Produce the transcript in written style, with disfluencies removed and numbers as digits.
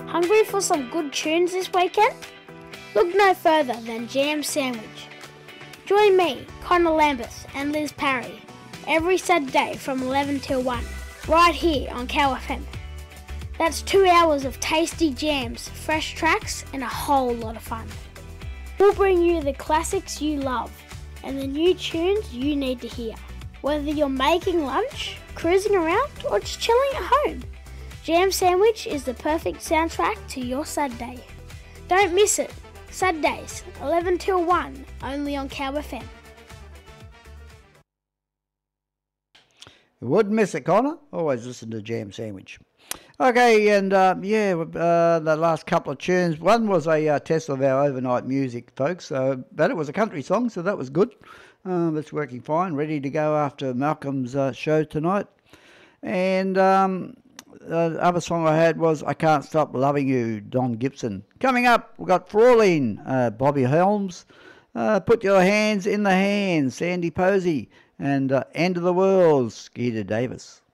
Hungry for some good tunes this weekend? Look no further than Jam Sandwich. Join me, Connor Lambeth and Liz Parry every Saturday from 11 till 1, right here on Cow FM. That's 2 hours of tasty jams, fresh tracks and a whole lot of fun. We'll bring you the classics you love and the new tunes you need to hear. Whether you're making lunch, cruising around or just chilling at home, Jam Sandwich is the perfect soundtrack to your Saturday. Don't miss it. Saturdays, 11 till 1, only on Cow FM. Wouldn't miss it, Connor. Always listen to Jam Sandwich. Okay, and the last couple of tunes. One was a test of our overnight music, folks. But it was a country song, so that was good. It's working fine. Ready to go after Malcolm's show tonight. And the other song I had was I Can't Stop Loving You, Don Gibson. Coming up, we've got Fraulein, Bobby Helms, Put Your Hands in the Hands, Sandy Posey, and End of the World, Skeeter Davis.